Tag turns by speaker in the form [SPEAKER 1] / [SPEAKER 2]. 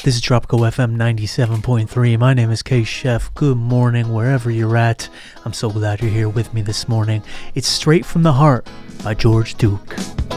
[SPEAKER 1] This is Tropical FM 97.3. My name is K-Chef. Good morning, wherever you're at. I'm so glad you're here with me this morning. It's Straight from the Heart by George Duke.